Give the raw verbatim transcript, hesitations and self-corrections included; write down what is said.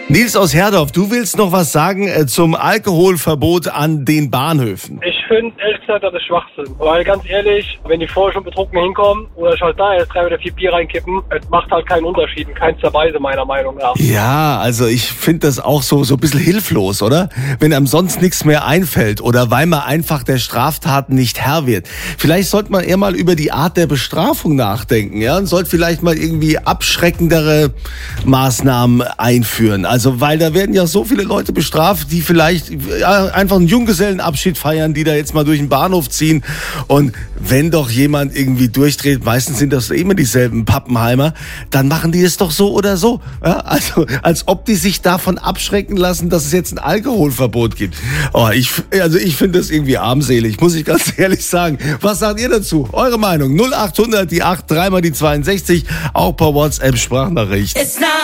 Nils aus Herdorf, du willst noch was sagen äh, zum Alkoholverbot an den Bahnhöfen? Ich finde, ehrlich gesagt, das ist Schwachsinn. Weil ganz ehrlich, wenn die vorher schon betrunken hinkommen oder schon da erst drei oder vier Bier reinkippen, es macht halt keinen Unterschied in keinster Weise, meiner Meinung nach. Ja, also ich finde das auch so, so ein bisschen hilflos, oder? Wenn einem sonst nichts mehr einfällt oder weil man einfach der Straftaten nicht Herr wird. Vielleicht sollte man eher mal über die Art der Bestrafung nachdenken, ja? Und sollte vielleicht mal irgendwie abschreckendere Maßnahmen einführen. Also, weil da werden ja so viele Leute bestraft, die vielleicht ja, einfach einen Junggesellenabschied feiern, die da jetzt mal durch den Bahnhof ziehen. Und wenn doch jemand irgendwie durchdreht, meistens sind das immer dieselben Pappenheimer, dann machen die es doch so oder so. Ja, also, als ob die sich davon abschrecken lassen, dass es jetzt ein Alkoholverbot gibt. Oh, ich, also ich finde das irgendwie armselig, muss ich ganz ehrlich sagen. Was sagt ihr dazu? Eure Meinung? null acht hundert, die acht, dreimal die zweiundsechzig, auch per WhatsApp Sprachnachricht.